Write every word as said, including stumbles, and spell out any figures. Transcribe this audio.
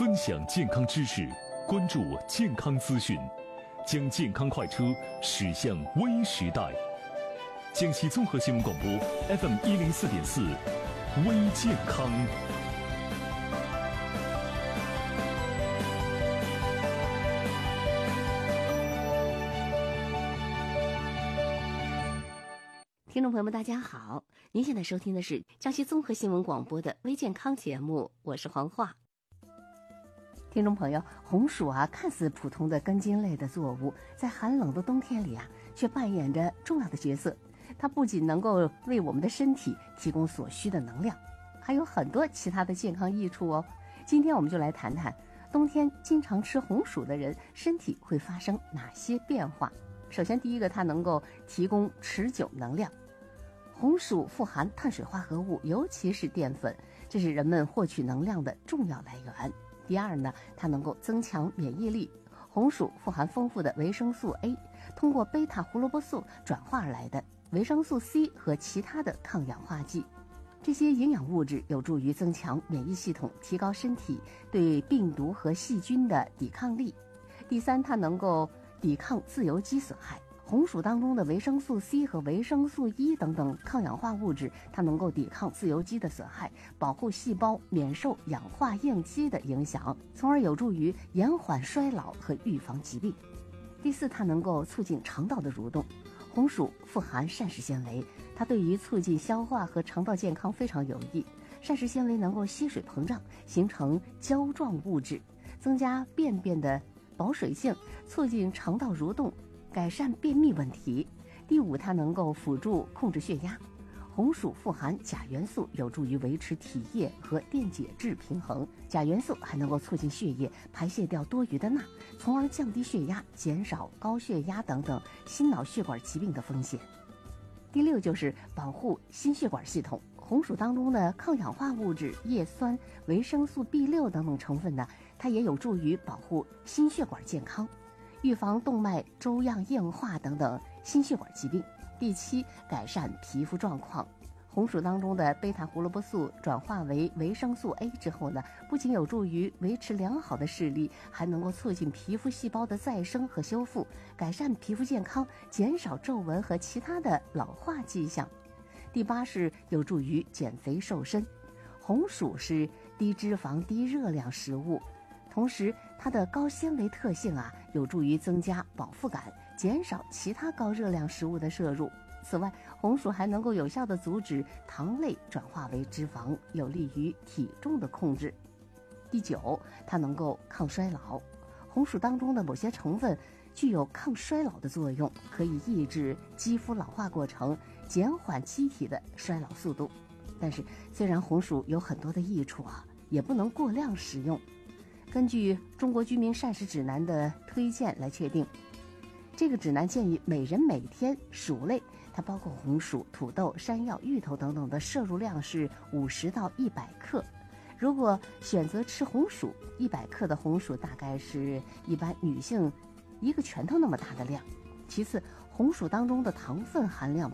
分享健康知识，关注健康资讯，将健康快车驶向微时代。江西综合新闻广播 F M 一零四点四，微健康。 听众朋友们，大家好！您现在收听的是江西综合新闻广播的微健康节目，我是黄化。听众朋友，红薯啊，看似普通的根茎类的作物，在寒冷的冬天里啊，却扮演着重要的角色。它不仅能够为我们的身体提供所需的能量，还有很多其他的健康益处哦。今天我们就来谈谈冬天经常吃红薯的人，身体会发生哪些变化。首先，第一个，它能够提供持久能量。红薯富含碳水化合物，尤其是淀粉，这是人们获取能量的重要来源。第二呢，它能够增强免疫力。红薯富含丰富的维生素 A， 通过贝塔胡萝卜素转化而来的维生素 C 和其他的抗氧化剂，这些营养物质有助于增强免疫系统，提高身体对病毒和细菌的抵抗力。第三，它能够抵抗自由基损害。红薯当中的维生素 C 和维生素 E 等等抗氧化物质，它能够抵抗自由基的损害，保护细胞免受氧化应激的影响，从而有助于延缓衰老和预防疾病。第四，它能够促进肠道的蠕动。红薯富含膳食纤维，它对于促进消化和肠道健康非常有益。膳食纤维能够吸水膨胀，形成胶状物质，增加便便的保水性，促进肠道蠕动，改善便秘问题。第五，它能够辅助控制血压。红薯富含钾元素，有助于维持体液和电解质平衡。钾元素还能够促进血液排泄掉多余的钠，从而降低血压，减少高血压等等心脑血管疾病的风险。第六，就是保护心血管系统。红薯当中的抗氧化物质、叶酸、维生素 B 六 等等成分呢，它也有助于保护心血管健康，预防动脉粥样硬化等等心血管疾病。第七，改善皮肤状况。红薯当中的贝塔胡萝卜素转化为维生素 A 之后呢，不仅有助于维持良好的视力，还能够促进皮肤细胞的再生和修复，改善皮肤健康，减少皱纹和其他的老化迹象。第八，是有助于减肥瘦身。红薯是低脂肪低热量食物，同时它的高纤维特性啊，有助于增加饱腹感，减少其他高热量食物的摄入。此外，红薯还能够有效地阻止糖类转化为脂肪，有利于体重的控制。第九，它能够抗衰老。红薯当中的某些成分具有抗衰老的作用，可以抑制肌肤老化过程，减缓机体的衰老速度。但是，虽然红薯有很多的益处啊，也不能过量食用。根据中国居民膳食指南的推荐来确定，这个指南建议每人每天薯类，它包括红薯、土豆、山药、芋头等等的摄入量是五十到一百克。如果选择吃红薯，一百克的红薯大概是一般女性一个拳头那么大的量。其次，红薯当中的糖分含量